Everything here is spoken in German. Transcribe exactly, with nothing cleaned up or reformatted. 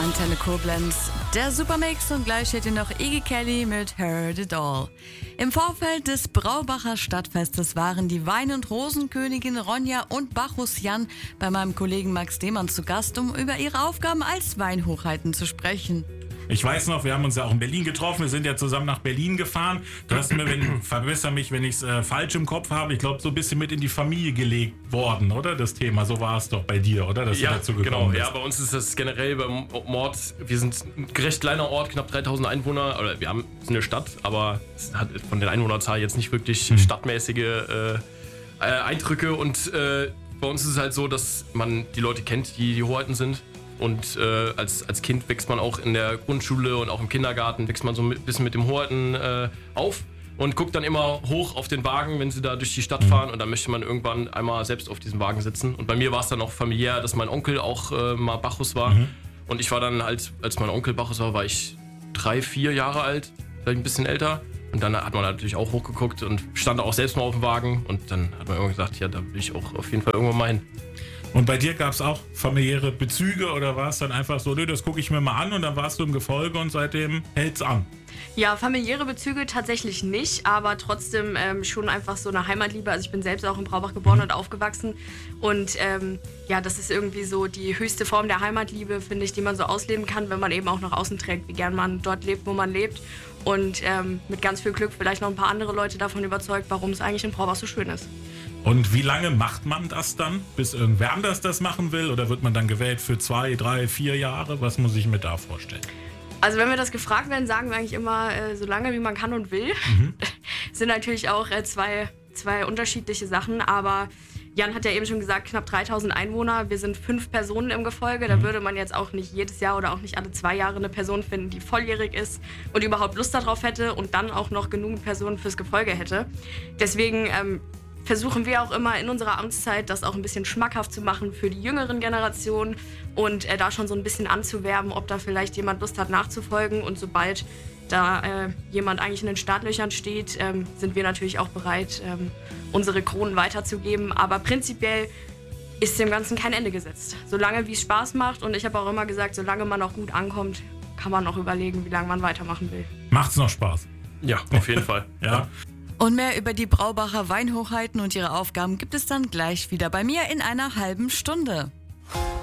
Antenne Koblenz. Der Supermix und gleich steht hier noch Iggy Kelly mit Heard It All. Im Vorfeld des Braubacher Stadtfestes waren die Wein- und Rosenkönigin Ronja und Bacchus Jan bei meinem Kollegen Max Demann zu Gast, um über ihre Aufgaben als Weinhochheiten zu sprechen. Ich weiß noch, wir haben uns ja auch in Berlin getroffen. Wir sind ja zusammen nach Berlin gefahren. Du hast mir, wenn, verbessere mich, wenn ich es äh, falsch im Kopf habe, ich glaube, so ein bisschen mit in die Familie gelegt worden, oder? Das Thema, so war es doch bei dir, oder? Dass ja, du dazu gekommen genau. bist. Ja, bei uns ist das generell beim Mord, wir sind ein recht kleiner Ort, knapp dreitausend Einwohner, oder wir haben, sind eine Stadt, aber es hat von der Einwohnerzahl jetzt nicht wirklich hm. stadtmäßige äh, äh, Eindrücke und äh, bei uns ist es halt so, dass man die Leute kennt, die die Hoheiten sind. Und äh, als, als Kind wächst man auch in der Grundschule und auch im Kindergarten, wächst man so ein bisschen mit dem Hoheiten äh, auf und guckt dann immer hoch auf den Wagen, wenn sie da durch die Stadt fahren. Und dann möchte man irgendwann einmal selbst auf diesem Wagen sitzen. Und bei mir war es dann auch familiär, dass mein Onkel auch äh, mal Bacchus war. Mhm. Und ich war dann halt, als mein Onkel Bacchus war, war ich drei, vier Jahre alt, vielleicht ein bisschen älter. Und dann hat man natürlich auch hochgeguckt und stand auch selbst mal auf dem Wagen. Und dann hat man irgendwann gesagt, ja, da will ich auch auf jeden Fall irgendwann mal hin. Und bei dir gab es auch familiäre Bezüge oder war es dann einfach so, nö, das gucke ich mir mal an und dann warst du im Gefolge und seitdem hält's an? Ja, familiäre Bezüge tatsächlich nicht, aber trotzdem ähm, schon einfach so eine Heimatliebe. Also ich bin selbst auch in Braubach geboren und aufgewachsen und ähm, ja, das ist irgendwie so die höchste Form der Heimatliebe, finde ich, die man so ausleben kann, wenn man eben auch nach außen trägt, wie gern man dort lebt, wo man lebt und ähm, mit ganz viel Glück vielleicht noch ein paar andere Leute davon überzeugt, warum es eigentlich in Braubach so schön ist. Und wie lange macht man das dann, bis irgendwer anders das machen will? Oder wird man dann gewählt für zwei, drei, vier Jahre? Was muss ich mir da vorstellen? Also wenn wir das gefragt werden, sagen wir eigentlich immer, äh, so lange wie man kann und will. Mhm. Sind natürlich auch äh, zwei, zwei unterschiedliche Sachen, aber Jan hat ja eben schon gesagt, knapp dreitausend Einwohner, wir sind fünf Personen im Gefolge. Da mhm. würde man jetzt auch nicht jedes Jahr oder auch nicht alle zwei Jahre eine Person finden, die volljährig ist und überhaupt Lust darauf hätte und dann auch noch genug Personen fürs Gefolge hätte. Deswegen ähm, versuchen wir auch immer in unserer Amtszeit, das auch ein bisschen schmackhaft zu machen für die jüngeren Generationen und äh, da schon so ein bisschen anzuwerben, ob da vielleicht jemand Lust hat nachzufolgen. Und sobald da äh, jemand eigentlich in den Startlöchern steht, ähm, sind wir natürlich auch bereit, ähm, unsere Kronen weiterzugeben. Aber prinzipiell ist dem Ganzen kein Ende gesetzt. Solange wie es Spaß macht, und ich habe auch immer gesagt, solange man auch gut ankommt, kann man auch überlegen, wie lange man weitermachen will. Macht's noch Spaß? Ja, auf jeden Fall. Ja. Und mehr über die Braubacher Weinhochheiten und ihre Aufgaben gibt es dann gleich wieder bei mir in einer halben Stunde.